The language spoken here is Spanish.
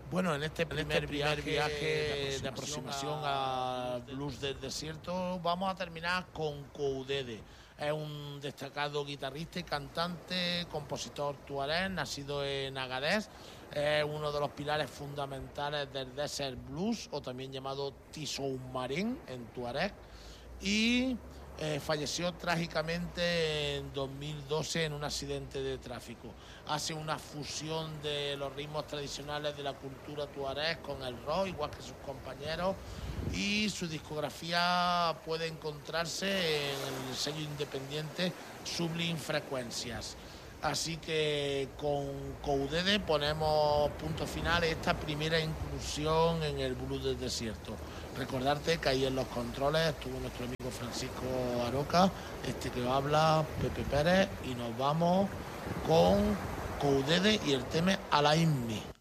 Bueno, en este primer viaje de aproximación al blues del desierto vamos a terminar con Koudede. Es un destacado guitarrista y cantante, compositor tuareg, nacido en Agadez. Es uno de los pilares fundamentales del desert blues, o también llamado Tisoumarin en tuareg. Y falleció trágicamente en 2012 en un accidente de tráfico. Hace una fusión de los ritmos tradicionales de la cultura tuareg con el rock, igual que sus compañeros, y su discografía puede encontrarse en el sello independiente Sublime Frecuencias. Así que con Koudede ponemos punto final a esta primera incursión en el blues del desierto. Recordarte que ahí en los controles estuvo nuestro amigo Francisco Aroca, que os habla, Pepe Pérez, y nos vamos con Koudede y el tema Alain Me.